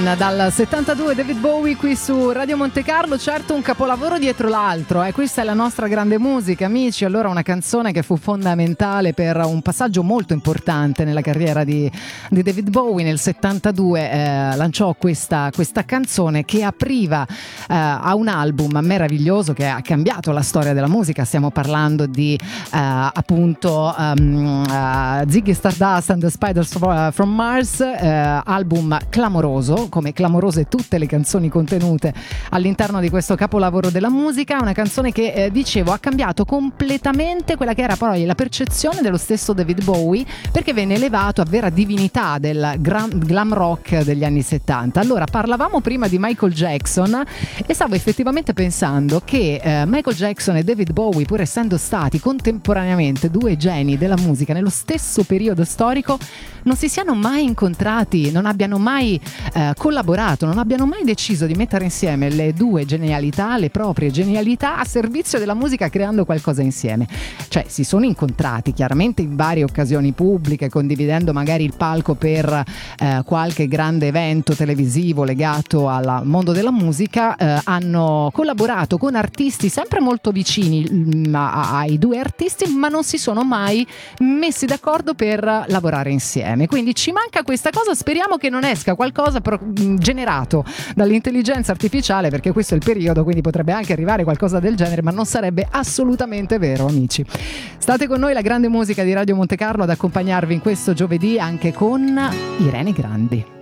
Dal 72 David Bowie qui su Radio Monte Carlo, certo un capolavoro dietro l'altro, questa è la nostra grande musica, amici. Allora, una canzone che fu fondamentale per un passaggio molto importante nella carriera di David Bowie. Nel 72 lanciò questa canzone che apriva a un album meraviglioso che ha cambiato la storia della musica. Stiamo parlando di appunto Ziggy Stardust and the Spiders from Mars, album clamoroso, come clamorose tutte le canzoni contenute all'interno di questo capolavoro della musica. Una canzone che dicevo ha cambiato completamente quella che era poi la percezione dello stesso David Bowie, perché venne elevato a vera divinità del glam rock degli anni 70. Allora, parlavamo prima di Michael Jackson e stavo effettivamente pensando che Michael Jackson e David Bowie, pur essendo stati contemporaneamente due geni della musica nello stesso periodo storico, non si siano mai incontrati, non abbiano mai collaborato, non abbiano mai deciso di mettere insieme le due genialità, le proprie genialità, a servizio della musica, creando qualcosa insieme. Cioè, si sono incontrati chiaramente in varie occasioni pubbliche, condividendo magari il palco per qualche grande evento televisivo legato al mondo della musica, hanno collaborato con artisti sempre molto vicini ai due artisti, ma non si sono mai messi d'accordo per lavorare insieme. Quindi ci manca questa cosa, speriamo che non esca qualcosa generato dall'intelligenza artificiale, perché questo è il periodo, quindi potrebbe anche arrivare qualcosa del genere, ma non sarebbe assolutamente vero, amici. State con noi, la grande musica di Radio Monte Carlo, ad accompagnarvi in questo giovedì anche con Irene Grandi.